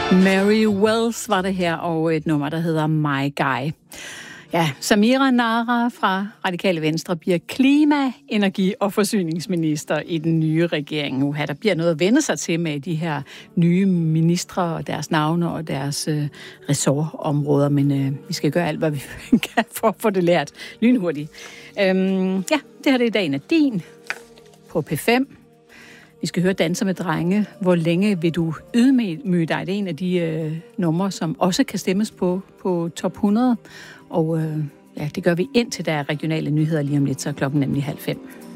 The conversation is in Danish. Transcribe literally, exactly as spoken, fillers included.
Mary Wells var det her, og et nummer, der hedder My Guy. Ja, Samira Nawa fra Radikale Venstre bliver klima-, energi- og forsyningsminister i den nye regering. Nu her, der bliver noget at vende sig til med de her nye ministre og deres navne og deres øh, ressortområder, men øh, vi skal gøre alt, hvad vi kan for at få det lært lynhurtigt. Øhm, ja, det her det er Dagen er din på P fem. Vi skal høre Danser med drenge. Hvor længe vil du ydmyge dig? Det er en af de øh, numre, som også kan stemmes på på top hundrede. Og øh, ja, det gør vi indtil der er regionale nyheder lige om lidt, så klokken nemlig halv fem.